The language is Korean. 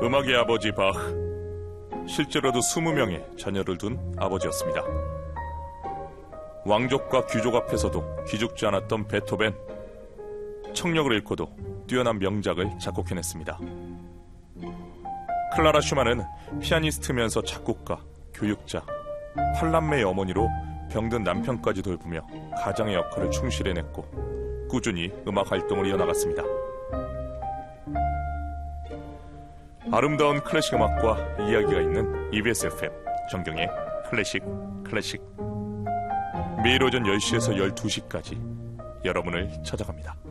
음악의 아버지 바흐. 실제로도 20명의 자녀를 둔 아버지였습니다. 왕족과 귀족 앞에서도 기죽지 않았던 베토벤. 청력을 잃고도 뛰어난 명작을 작곡해냈습니다. 클라라 슈만은 피아니스트면서 작곡가, 교육자, 팔남매의 어머니로 병든 남편까지 돌보며 가장의 역할을 충실해냈고 꾸준히 음악 활동을 이어나갔습니다. 아름다운 클래식 음악과 이야기가 있는 EBS FM 정경의 클래식 매일 오전 10시에서 12시까지 여러분을 찾아갑니다.